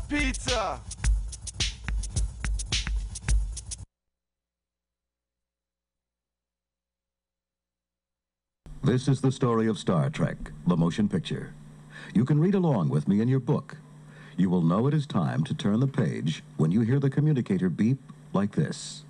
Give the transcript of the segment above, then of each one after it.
pizza! This is the story of Star Trek, the motion picture. You can read along with me in your book. You will know it is time to turn the page when you hear the communicator beep like this.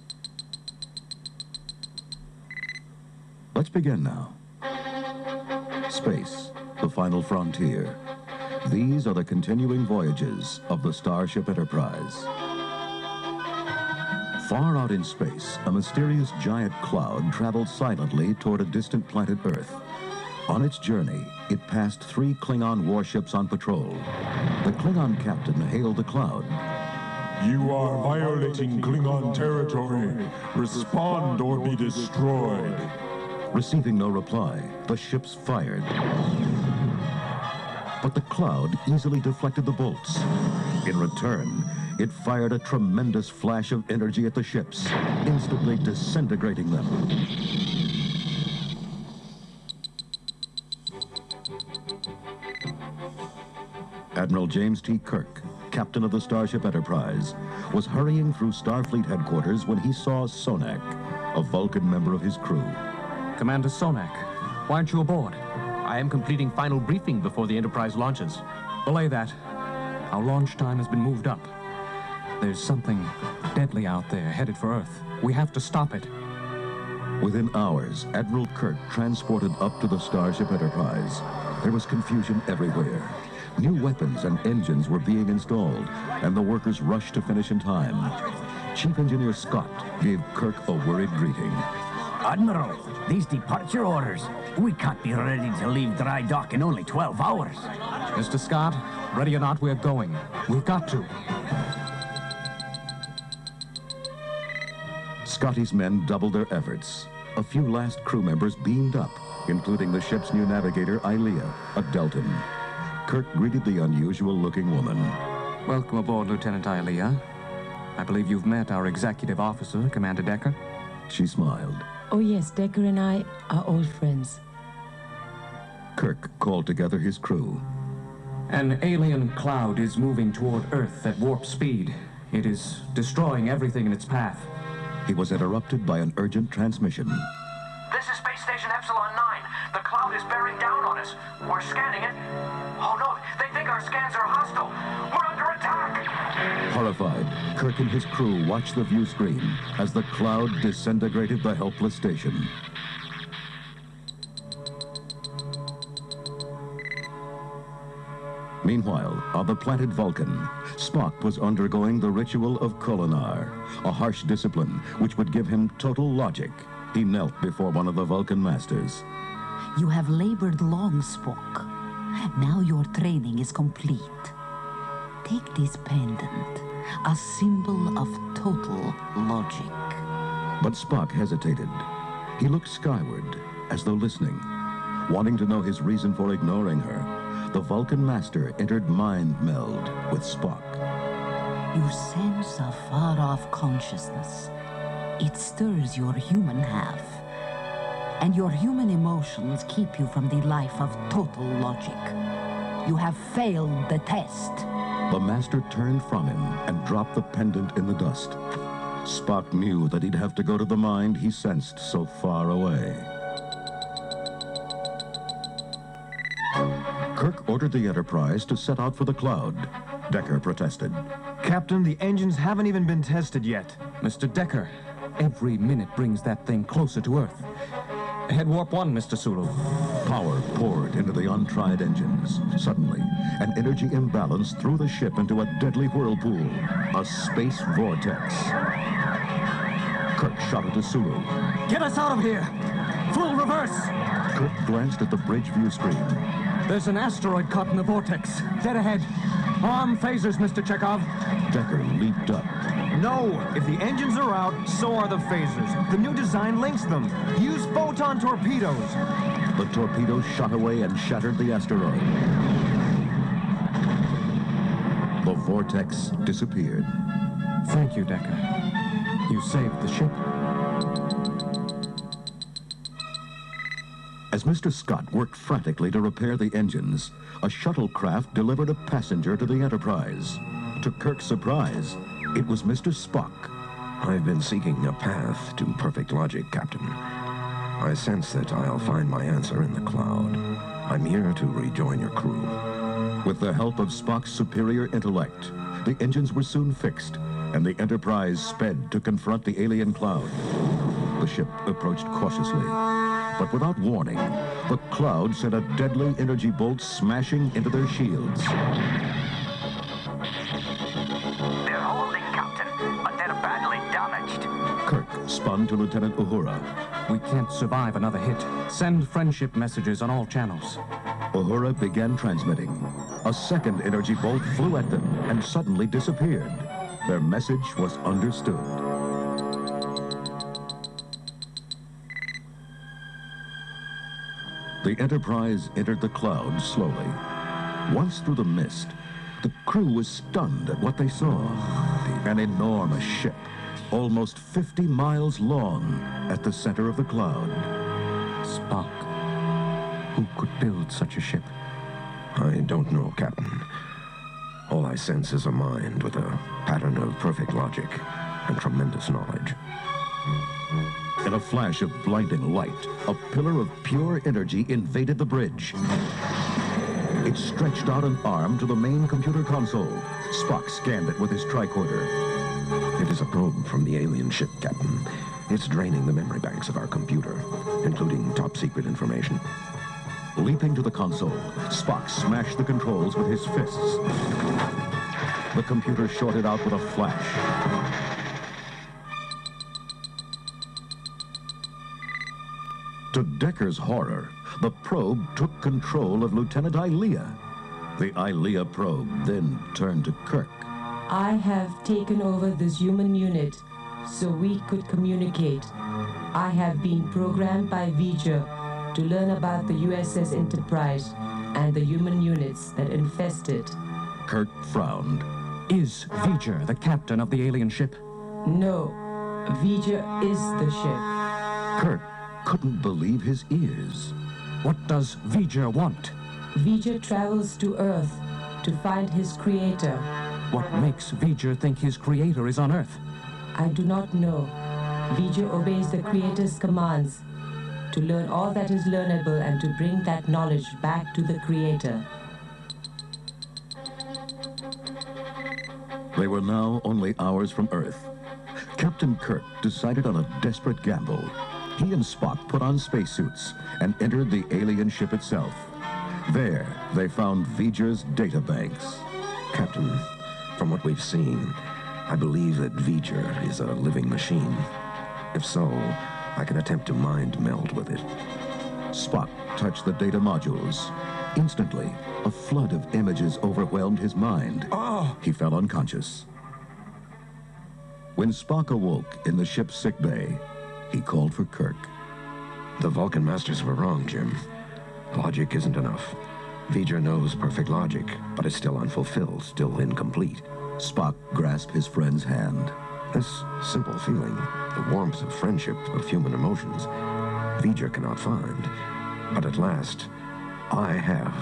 Let's begin now. Space, the final frontier. These are the continuing voyages of the Starship Enterprise. Far out in space, a mysterious giant cloud traveled silently toward a distant planet Earth. On its journey, it passed 3 Klingon warships on patrol. The Klingon captain hailed the cloud. You are violating Klingon territory. Respond or be destroyed. Receiving no reply, the ships fired. But the cloud easily deflected the bolts. In return, it fired a tremendous flash of energy at the ships, instantly disintegrating them. Admiral James T. Kirk, captain of the Starship Enterprise, was hurrying through Starfleet headquarters when he saw Sonak, a Vulcan member of his crew. Commander Sonak, why aren't you aboard? I am completing final briefing before the Enterprise launches. Belay that. Our launch time has been moved up. There's something deadly out there headed for Earth. We have to stop it. Within hours, Admiral Kirk transported up to the Starship Enterprise. There was confusion everywhere. New weapons and engines were being installed, and the workers rushed to finish in time. Chief Engineer Scott gave Kirk a worried greeting. Admiral, these departure orders. We can't be ready to leave dry dock in only 12 hours. Mr. Scott, ready or not, we're going. We've got to. Scotty's men doubled their efforts. A few last crew members beamed up, including the ship's new navigator, Ilea, a Deltan. Kirk greeted the unusual-looking woman. Welcome aboard, Lieutenant Ilea. I believe you've met our executive officer, Commander Decker. She smiled. Oh yes, Decker and I are old friends. Kirk called together his crew. An alien cloud is moving toward Earth at warp speed. It is destroying everything in its path. He was interrupted by an urgent transmission. This is Space Station Epsilon 9. The cloud is bearing down on us. We're scanning it. Oh no, they think our scans are hostile. We're under attack. Horrified, Kirk and his crew watched the view screen as the cloud disintegrated the helpless station. Meanwhile, on the planet Vulcan, Spock was undergoing the ritual of Kolinar, a harsh discipline which would give him total logic. He knelt before one of the Vulcan masters. You have labored long, Spock. Now your training is complete. Take this pendant, a symbol of total logic. But Spock hesitated. He looked skyward, as though listening. Wanting to know his reason for ignoring her, the Vulcan master entered mind meld with Spock. You sense a far-off consciousness. It stirs your human half. And your human emotions keep you from the life of total logic. You have failed the test. The master turned from him and dropped the pendant in the dust. Spock knew that he'd have to go to the mind he sensed so far away. Kirk ordered the Enterprise to set out for the cloud. Decker protested. Captain, the engines haven't even been tested yet. Mr. Decker, every minute brings that thing closer to Earth. Head warp 1, Mr. Sulu. Power poured into the untried engines. Suddenly, an energy imbalance threw the ship into a deadly whirlpool, a space vortex. Kirk shouted to Sulu. Get us out of here! Full reverse! Kirk glanced at the bridge view screen. There's an asteroid caught in the vortex. Dead ahead. Arm phasers, Mr. Chekhov. Decker leaped up. No! If the engines are out, so are the phasers. The new design links them. Use photon torpedoes. The torpedoes shot away and shattered the asteroid. The vortex disappeared. Thank you, Decker. You saved the ship. As Mr. Scott worked frantically to repair the engines, a shuttlecraft delivered a passenger to the Enterprise. To Kirk's surprise, it was Mr. Spock. I've been seeking a path to perfect logic, Captain. I sense that I'll find my answer in the cloud. I'm here to rejoin your crew. With the help of Spock's superior intellect, the engines were soon fixed, and the Enterprise sped to confront the alien cloud. The ship approached cautiously, but without warning, the cloud sent a deadly energy bolt smashing into their shields. They're holding, Captain, but they're badly damaged. Kirk spun to Lieutenant Uhura. We can't survive another hit. Send friendship messages on all channels. Uhura began transmitting. A second energy bolt flew at them and suddenly disappeared. Their message was understood. The Enterprise entered the cloud slowly. Once through the mist, the crew was stunned at what they saw. An enormous ship, almost 50 miles long, at the center of the cloud. Spock. Who could build such a ship? I don't know, Captain. All I sense is a mind with a pattern of perfect logic and tremendous knowledge. In a flash of blinding light, a pillar of pure energy invaded the bridge. It stretched out an arm to the main computer console. Spock scanned it with his tricorder. It is a probe from the alien ship, Captain. It's draining the memory banks of our computer, including top-secret information. Leaping to the console, Spock smashed the controls with his fists. The computer shorted out with a flash. To Decker's horror, the probe took control of Lieutenant Ilia. The Ilia probe then turned to Kirk. I have taken over this human unit so we could communicate. I have been programmed by V'Ger to learn about the USS Enterprise and the human units that infest it. Kirk frowned. Is V'Ger the captain of the alien ship? No, V'Ger is the ship. Kirk couldn't believe his ears. What does V'Ger want? V'Ger travels to Earth to find his creator. What makes V'Ger think his creator is on Earth? I do not know. V'Ger obeys the creator's commands to learn all that is learnable and to bring that knowledge back to the creator. They were now only hours from Earth. Captain Kirk decided on a desperate gamble. He and Spock put on spacesuits and entered the alien ship itself. There, they found V'Ger's databanks. Captain, from what we've seen, I believe that V'Ger is a living machine. If so, I can attempt to mind meld with it. Spock touched the data modules. Instantly, a flood of images overwhelmed his mind. He fell unconscious. When Spock awoke in the ship's sickbay, he called for Kirk. The Vulcan Masters were wrong, Jim. Logic isn't enough. V'Ger knows perfect logic, but it's still unfulfilled, still incomplete. Spock grasped his friend's hand. This simple feeling, the warmth of friendship, of human emotions, V'Ger cannot find. But at last, I have.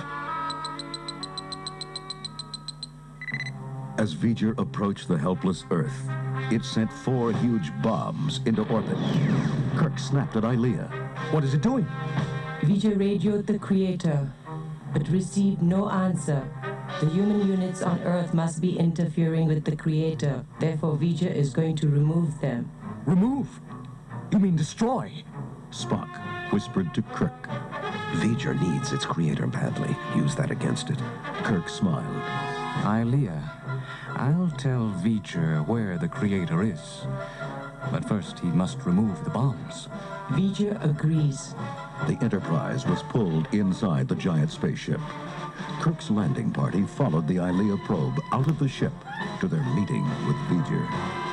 As V'Ger approached the helpless Earth, it sent 4 huge bombs into orbit. Kirk snapped at Ilia. What is it doing? V'Ger radioed the creator, but received no answer. The human units on Earth must be interfering with the creator. Therefore, V'Ger is going to remove them. Remove? You mean destroy? Spock whispered to Kirk. V'Ger needs its creator badly. Use that against it. Kirk smiled. Ilia, I'll tell V'Ger where the creator is. But first, he must remove the bombs. V'Ger agrees. The Enterprise was pulled inside the giant spaceship. Kirk's landing party followed the Ilia probe out of the ship to their meeting with V'Ger.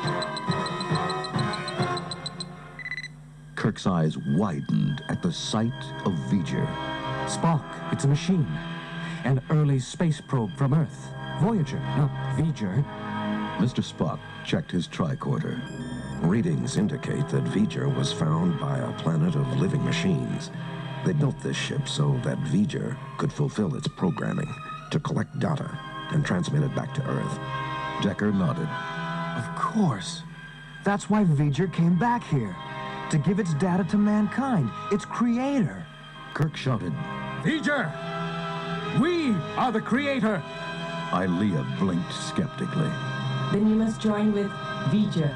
Kirk's eyes widened at the sight of V'Ger. Spock, it's a machine. An early space probe from Earth. Voyager, not V'Ger. Mr. Spock checked his tricorder. Readings indicate that V'Ger was found by a planet of living machines. They built this ship so that V'Ger could fulfill its programming to collect data and transmit it back to Earth. Decker nodded. Of course. That's why V'ger came back here. To give its data to mankind, its creator. Kirk shouted. V'ger! We are the creator! Ilia blinked skeptically. Then you must join with V'ger.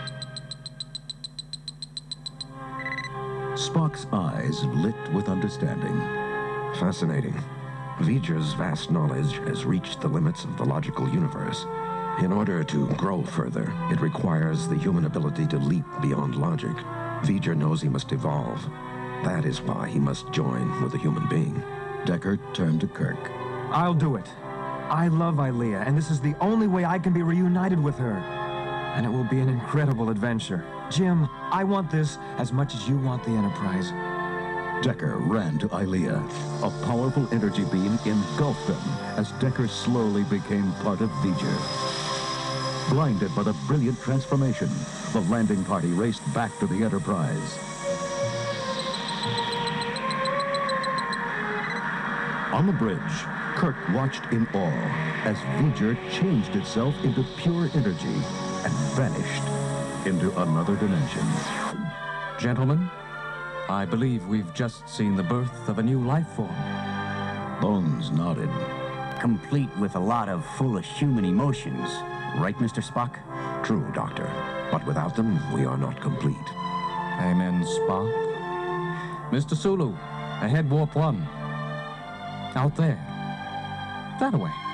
Spock's eyes lit with understanding. Fascinating. V'ger's vast knowledge has reached the limits of the logical universe. In order to grow further, it requires the human ability to leap beyond logic. V'ger knows he must evolve. That is why he must join with a human being. Decker turned to Kirk. I'll do it. I love Ilia, and this is the only way I can be reunited with her. And it will be an incredible adventure. Jim, I want this as much as you want the Enterprise. Decker ran to Ilia. A powerful energy beam engulfed them as Decker slowly became part of V'ger. Blinded by the brilliant transformation, the landing party raced back to the Enterprise. On the bridge, Kirk watched in awe as V'ger changed itself into pure energy and vanished into another dimension. Gentlemen, I believe we've just seen the birth of a new life form. Bones nodded. Complete with a lot of foolish human emotions. Right, Mr. Spock? True, Doctor. But without them, we are not complete. Amen, Spock. Mr. Sulu, ahead warp 1. Out there. That way.